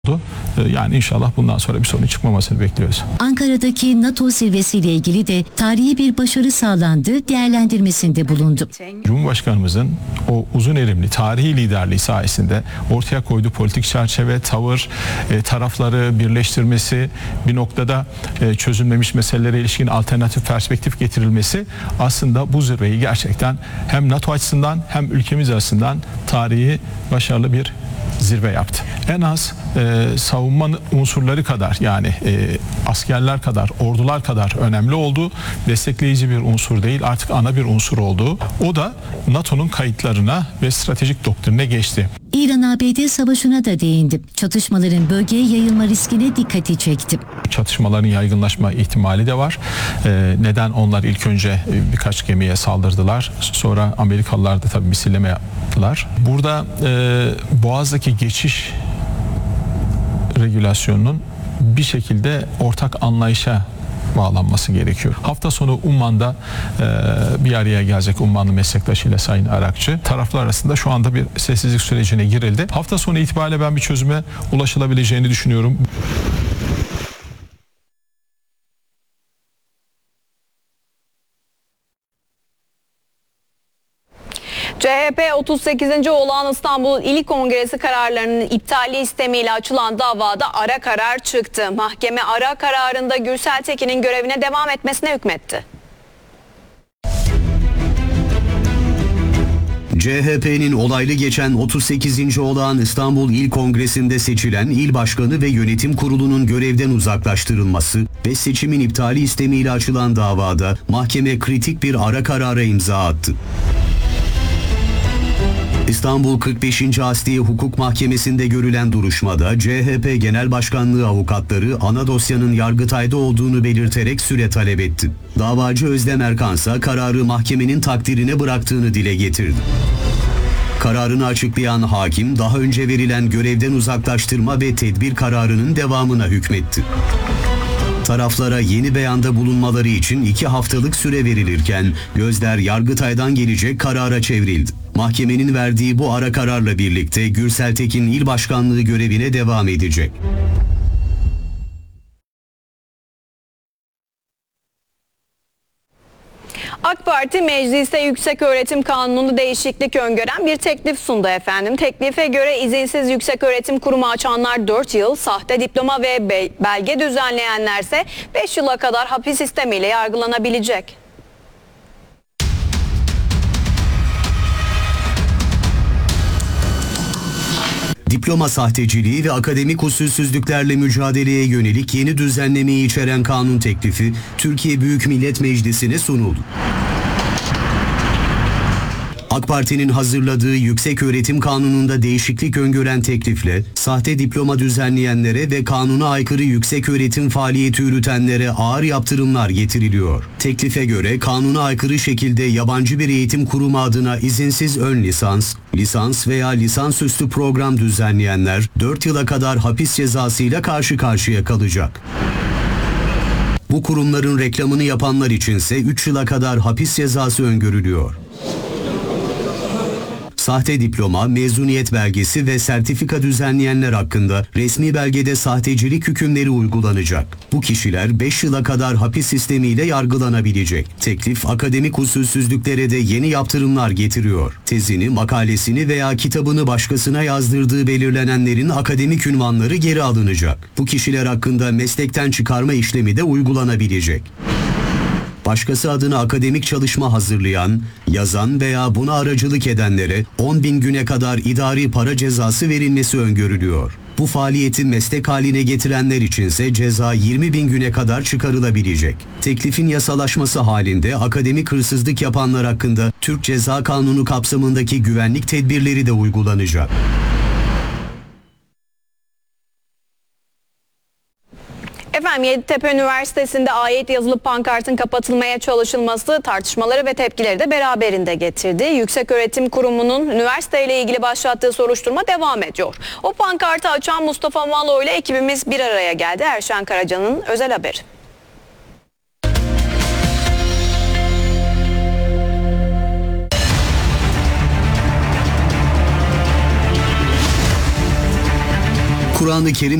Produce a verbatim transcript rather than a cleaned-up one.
Yani inşallah bundan sonra bir sorun çıkmamasını bekliyoruz. Ankara'daki NATO zirvesiyle ilgili de tarihi bir başarı sağlandı değerlendirmesinde bulundu. Cumhurbaşkanımızın o uzun erimli tarihi liderliği sayesinde ortaya koyduğu politik çerçeve, tavır, e, tarafları birleştirmesi, bir noktada e, çözülmemiş meselelere ilişkin alternatif perspektif getirilmesi aslında bu zirveyi gerçekten hem NATO açısından hem ülkemiz açısından tarihi başarılı bir zirve yaptı. En az e, savunma unsurları kadar, yani e, askerler kadar, ordular kadar önemli oldu. Destekleyici bir unsur değil, artık ana bir unsur oldu. O da NATO'nun kayıtlarına ve stratejik doktrine geçti. İran-A B D savaşına da değindi. Çatışmaların bölgeye yayılma riskine dikkati çekti. Çatışmaların yaygınlaşma ihtimali de var. Ee, neden onlar ilk önce birkaç gemiye saldırdılar, sonra Amerikalılar da tabii misilleme yaptılar. Burada e, Boğaz'daki geçiş regülasyonunun bir şekilde ortak anlayışa bağlanması gerekiyor. Hafta sonu Umman'da e, bir araya gelecek Ummanlı meslektaşıyla Sayın Arakçı. Taraflar arasında şu anda bir sessizlik sürecine girildi. Hafta sonu itibariyle ben bir çözüme ulaşılabileceğini düşünüyorum. C H P otuz sekizinci Olağan İstanbul İl Kongresi kararlarının iptali istemiyle açılan davada ara karar çıktı. Mahkeme ara kararında Gürsel Tekin'in görevine devam etmesine hükmetti. C H P'nin olaylı geçen otuz sekizinci Olağan İstanbul İl Kongresi'nde seçilen il başkanı ve yönetim kurulunun görevden uzaklaştırılması ve seçimin iptali istemiyle açılan davada mahkeme kritik bir ara karara imza attı. İstanbul kırk beşinci Asliye Hukuk Mahkemesi'nde görülen duruşmada C H P Genel Başkanlığı avukatları ana dosyanın Yargıtay'da olduğunu belirterek süre talep etti. Davacı Özlem Erkansa kararı mahkemenin takdirine bıraktığını dile getirdi. Kararını açıklayan hakim daha önce verilen görevden uzaklaştırma ve tedbir kararının devamına hükmetti. Taraflara yeni beyanda bulunmaları için iki haftalık süre verilirken gözler Yargıtay'dan gelecek karara çevrildi. Mahkemenin verdiği bu ara kararla birlikte Gürsel Tekin il başkanlığı görevine devam edecek. AK Parti mecliste Yükseköğretim Kanunu'nda değişiklik öngören bir teklif sundu efendim. Teklife göre izinsiz yükseköğretim kurumu açanlar dört yıl, sahte diploma ve belge düzenleyenlerse beş yıla kadar hapis sistemiyle yargılanabilecek. Diploma sahteciliği ve akademik usulsüzlüklerle mücadeleye yönelik yeni düzenlemeyi içeren kanun teklifi Türkiye Büyük Millet Meclisi'ne sunuldu. AK Parti'nin hazırladığı Yükseköğretim Kanunu'nda değişiklik öngören teklifle sahte diploma düzenleyenlere ve kanuna aykırı yükseköğretim faaliyeti yürütenlere ağır yaptırımlar getiriliyor. Teklife göre kanuna aykırı şekilde yabancı bir eğitim kurumu adına izinsiz ön lisans, lisans veya lisansüstü program düzenleyenler dört yıla kadar hapis cezasıyla karşı karşıya kalacak. Bu kurumların reklamını yapanlar içinse üç yıla kadar hapis cezası öngörülüyor. Sahte diploma, mezuniyet belgesi ve sertifika düzenleyenler hakkında resmi belgede sahtecilik hükümleri uygulanacak. Bu kişiler beş yıla kadar hapis sistemiyle yargılanabilecek. Teklif akademik usulsüzlüklere de yeni yaptırımlar getiriyor. Tezini, makalesini veya kitabını başkasına yazdırdığı belirlenenlerin akademik ünvanları geri alınacak. Bu kişiler hakkında meslekten çıkarma işlemi de uygulanabilecek. Başkası adına akademik çalışma hazırlayan, yazan veya buna aracılık edenlere on bin güne kadar idari para cezası verilmesi öngörülüyor. Bu faaliyeti meslek haline getirenler içinse ceza yirmi bin güne kadar çıkarılabilecek. Teklifin yasalaşması halinde akademik hırsızlık yapanlar hakkında Türk Ceza Kanunu kapsamındaki güvenlik tedbirleri de uygulanacak. Efendim Yeditepe Üniversitesi'nde ayet yazılı pankartın kapatılmaya çalışılması tartışmaları ve tepkileri de beraberinde getirdi. Yükseköğretim Kurumu'nun üniversiteyle ilgili başlattığı soruşturma devam ediyor. O pankartı açan Mustafa Malo ile ekibimiz bir araya geldi. Erşen Karaca'nın özel haberi. Kur'an-ı Kerim